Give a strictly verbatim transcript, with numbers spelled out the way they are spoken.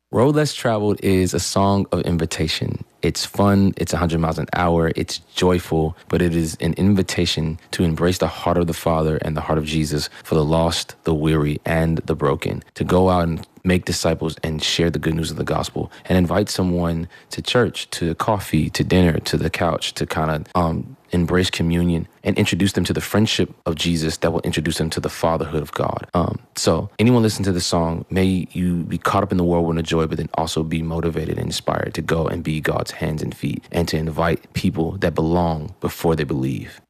Road Less Traveled is a song of invitation. It's fun, it's one hundred miles an hour, it's joyful, but it is an invitation to embrace the heart of the Father and the heart of Jesus for the lost, the weary, and the broken, to go out and make disciples and share the good news of the gospel and invite someone to church, to coffee, to dinner, to the couch, to kind of um, embrace communion and introduce them to the friendship of Jesus that will introduce them to the fatherhood of God. Um, so anyone listen to this song, may you be caught up in the whirlwind of joy, but then also be motivated and inspired to go and be God's hands and feet and to invite people that belong before they believe.